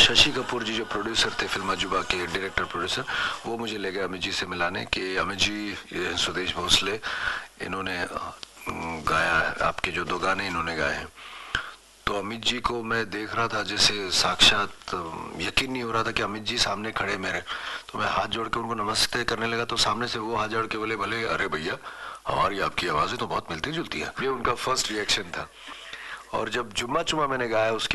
शशि कपूर जी जो प्रोड्यूसर थे फिल्म अजूबा के, डायरेक्टर प्रोड्यूसर, वो मुझे ले गए अमित जी से मिलाने कि अमित जी ये सुदेश भोसले इन्होंने गाया आपके जो 2 गाने इन्होंने गाए हैं। तो अमित जी को मैं देख रहा था जैसे साक्षात, यकीन नहीं हो रहा था कि अमित जी सामने खड़े मेरे। तो मैं हाथ जोड़ के उनको नमस्ते करने लगा तो सामने से वो हाथ जोड़ के बोले, भले अरे भैया हमारी आपकी आवाज़ें तो बहुत मिलती जुलती है। ये उनका फर्स्ट रिएक्शन था। और जब जुम्मा चुम्मा मैंने गाया उसके